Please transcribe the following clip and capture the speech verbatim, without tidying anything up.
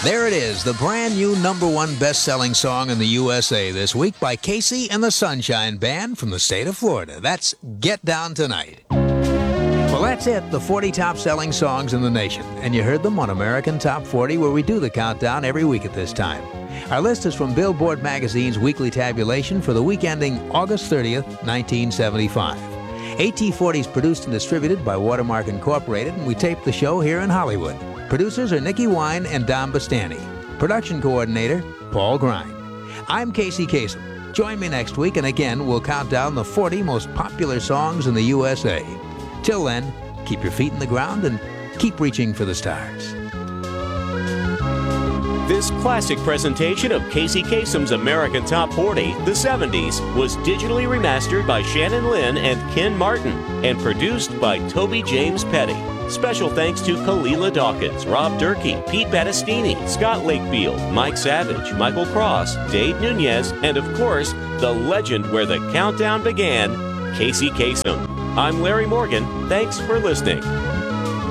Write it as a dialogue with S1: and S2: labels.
S1: There it is, the brand new number one best-selling song in the U S A this week by Casey and the Sunshine Band from the state of Florida. That's Get Down Tonight. Well, that's it, the forty top-selling songs in the nation. And you heard them on American Top forty, where we do the countdown every week at this time. Our list is from Billboard Magazine's weekly tabulation for the week ending August thirtieth, nineteen seventy-five. A T forty is produced and distributed by Watermark Incorporated, and we taped the show here in Hollywood. Producers are Nikki Wine and Dom Bastani. Production coordinator, Paul Grind. I'm Casey Kasem. Join me next week, and again, we'll count down the forty most popular songs in the U S A. Till then, keep your feet in the ground and keep reaching for the stars.
S2: This classic presentation of Casey Kasem's American Top forty, the seventies, was digitally remastered by Shannon Lynn and Ken Martin and produced by Toby James Petty. Special thanks to Kalila Dawkins, Rob Durkee, Pete Battistini, Scott Lakefield, Mike Savage, Michael Cross, Dave Nunez, and of course, the legend where the countdown began, Casey Kasem. I'm Larry Morgan. Thanks for listening.